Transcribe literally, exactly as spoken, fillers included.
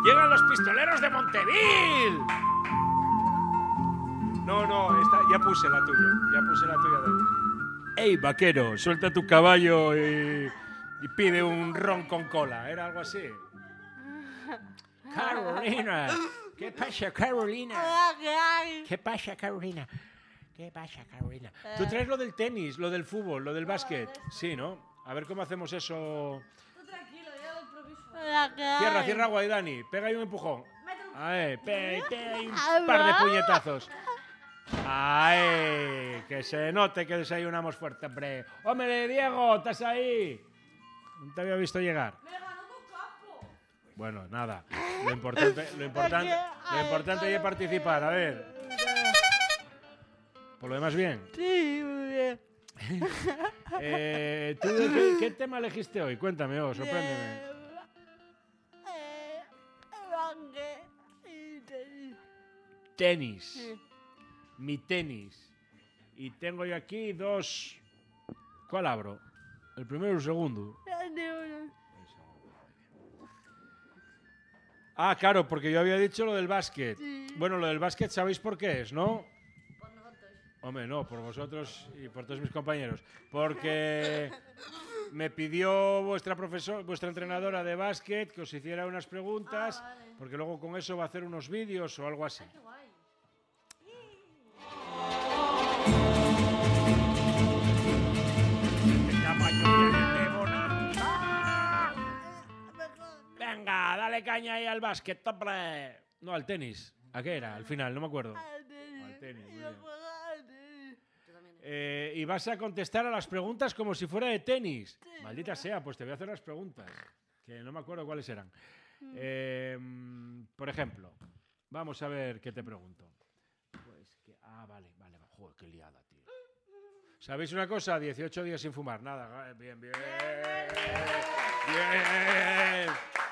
¡Llegan los pistoleros de Monteville! No, no, esta, ya puse la tuya. Ya puse la tuya. De... ¡Ey, vaquero! Suelta tu caballo y, y pide un ron con cola. ¿Era algo así? Carolina. ¿Qué pasa, Carolina? ¿Qué pasa, Carolina? ¿Qué pasa, Carolina? Tú traes lo del tenis, lo del fútbol, lo del básquet. Sí, ¿no? A ver cómo hacemos eso. Tú tranquilo, ya lo improviso. Cierra, cierra, Guaidani. Pega ahí un empujón. A ver, pe, pe, un par de puñetazos. ¡Ay! Que se note que desayunamos fuerte, hombre. ¡Hombre, Diego! ¿Estás ahí? No te había visto llegar. Me ganó con capo. Bueno, nada. Lo importante, lo importante, lo importante es participar. A ver. Por lo demás, bien. Sí, muy bien. eh, ¿tú qué, qué tema elegiste hoy? Cuéntame, oh, sorpréndeme. Eh, básquet y tenis. Tenis. Sí. Mi tenis. Y tengo yo aquí dos... ¿Cuál abro? ¿El primero o el segundo? Ah, claro, porque yo había dicho lo del básquet. Sí. Bueno, lo del básquet sabéis por qué es, ¿no? Por nosotros. Hombre, no, por vosotros y por todos mis compañeros. Porque me pidió vuestra profesor, vuestra entrenadora de básquet que os hiciera unas preguntas, Ah, vale. porque luego con eso va a hacer unos vídeos o algo así. Qué guay. Venga, dale caña ahí al básquet, hombre. No, al tenis. ¿A qué era? Al final, no me acuerdo. Al tenis. Al tenis, muy Yo bien. juego al tenis. Yo también. Eh, y vas a contestar a las preguntas como si fuera de tenis. Maldita sea, pues te voy a hacer las preguntas, que no me acuerdo cuáles eran. Eh, por ejemplo, vamos a ver qué te pregunto. Pues que, ah, vale, vale, joder, qué liada, tío. ¿Sabéis una cosa? dieciocho días sin fumar, nada. Bien, bien. Bien.